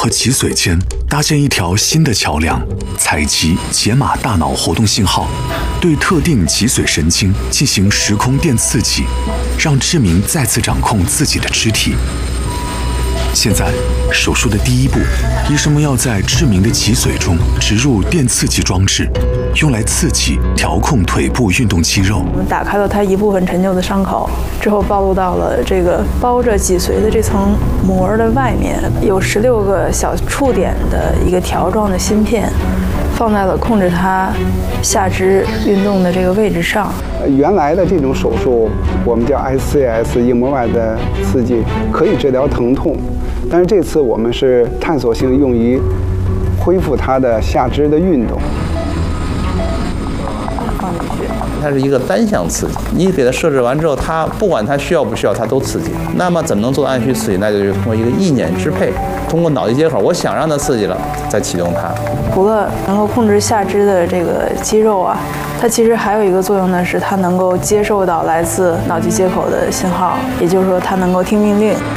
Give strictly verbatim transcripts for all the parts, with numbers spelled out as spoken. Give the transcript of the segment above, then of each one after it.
和脊髓间搭建一条新的桥梁，采集解码大脑活动信号，对特定脊髓神经进行时空电刺激，让志明再次掌控自己的肢体。现在，手术的第一步，医生们要在志明的脊髓中植入电刺激装置，用来刺激、调控腿部运动肌肉。 我们打开了它一部分陈旧的伤口，之后暴露到了这个包着脊髓的这层膜的外面，有十六个小触点的一个条状的芯片，放在了控制它下肢运动的这个位置上。 原来的这种手术，我们叫 I C S 硬膜外的刺激，可以治疗疼痛。但是这次我们是探索性用于恢复它的下肢的运动。 放进去， 它是一个单向刺激，你给它设置完之后，它不管它需要不需要，它都刺激。那么怎么能做到按需刺激？那就是通过一个意念支配，通过脑机接口，我想让它刺激了，再启动它。 除了能够控制下肢的这个肌肉啊，它其实还有一个作用呢，是它能够接受到来自脑机接口的信号，也就是说它能够听命令。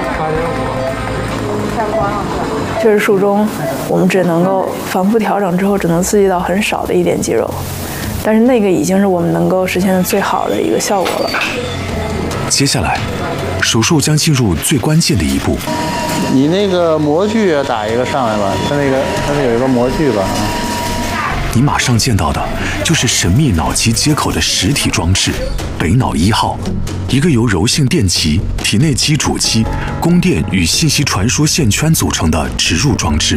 这是术中，我们只能够反复调整之后，只能刺激到很少的一点肌肉，但是那个已经是我们能够实现的最好的一个效果了。 接下来，手术将进入最关键的一步。 你那个模具打一个上来吧，它那个它那有一个模具吧。 你马上见到的就是神秘脑机接口的实体装置——北脑一号，一个由柔性电极、体内基主机、供电与信息传输线圈组成的植入装置。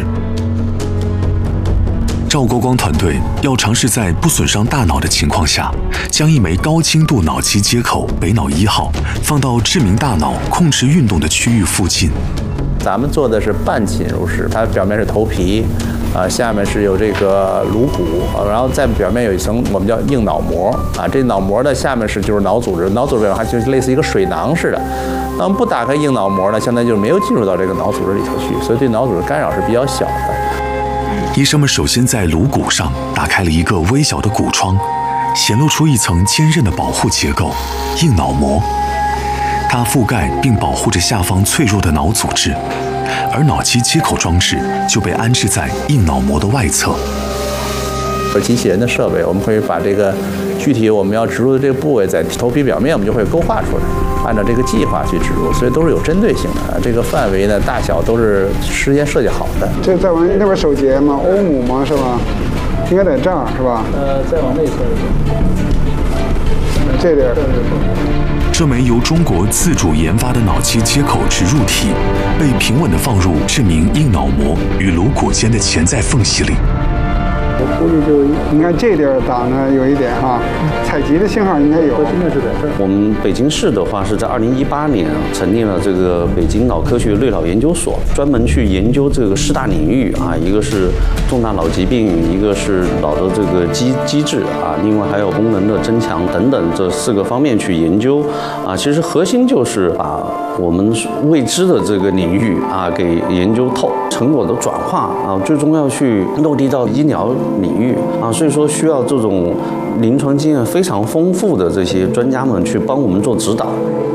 赵国光团队要尝试在不损伤大脑的情况下，将一枚高精度脑机接口北脑一号放到志明大脑控制运动的区域附近。 咱们做的是半侵入式，它表面是头皮，啊、呃，下面是有这个颅骨，呃，然后在表面有一层我们叫硬脑膜，啊，这脑膜的下面是就是脑组织，脑组织它就类似一个水囊似的。那我们不打开硬脑膜呢，相当于就没有进入到这个脑组织里头去，所以对脑组织干扰是比较小的。 医生们首先在颅骨上打开了一个微小的骨窗，显露出一层坚韧的保护结构——硬脑膜。它覆盖并保护着下方脆弱的脑组织，而脑机接口装置就被安置在硬脑膜的外侧。 而机器人的设备，我们会把这个具体我们要植入的这个部位在头皮表面，我们就会勾画出来，按照这个计划去植入，所以都是有针对性的。这个范围呢、大小都是事先设计好的。 这再往那边手节吗？欧姆吗？是吧？应该在这儿是吧？ 呃，再往内侧一点。 这边。 这枚由中国自主研发的脑机接口植入体，被平稳地放入志明硬脑膜与颅骨间的潜在缝隙里。 我估计就应该这地儿打呢有一点哈，采集的信号应该有。 应该是在这儿。 我们北京市的话是在二零一八年成立了这个北京脑科学类脑研究所，专门去研究这个四大领域啊，一个是重大脑疾病，一个是脑的这个机机制啊，另外还有功能的增强等等这四个方面去研究啊。其实核心就是把我们未知的这个领域啊给研究透，成果的转化啊，最终要去落地到医疗领域啊，所以说需要这种临床经验非常丰富的这些专家们去帮我们做指导。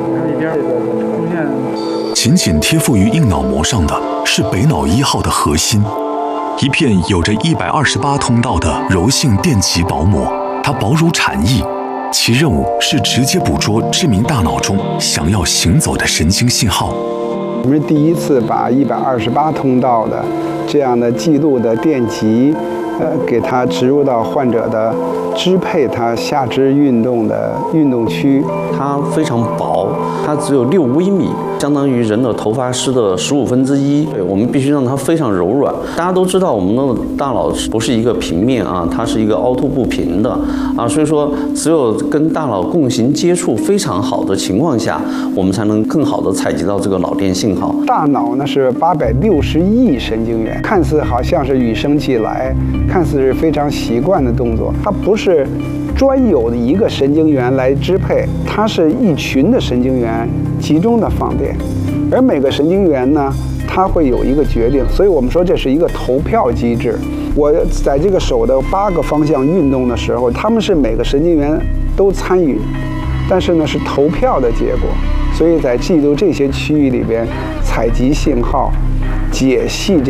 紧紧贴附于硬脑膜上的是北脑一号的核心，一片有着一百二十八通道的柔性电极薄膜，它薄如蝉翼，其任务是直接捕捉志明大脑中想要行走的神经信号。 我们是第一次把一百二十八通道的这样的记录的电极，呃，给它植入到患者的支配他下肢运动的运动区。 它非常薄，它只有六微米，相当于人的头发丝的十五分之一。对，我们必须让它非常柔软。大家都知道，我们的大脑不是一个平面啊，它是一个凹凸不平的啊，所以说只有跟大脑共行接触非常好的情况下，我们才能更好的采集到这个脑电信号。 大脑呢是八百六十亿神经元，看似好像是与生俱来，看似是非常习惯的动作，它不是专有的一个神经元来支配，它是一群的神经元集中的放电，而每个神经元呢，它会有一个决定，所以我们说这是一个投票机制。我在这个手的八个方向运动的时候，他们是每个神经元都参与，但是呢是投票的结果，所以在记录这些区域里边，采集信号、解析这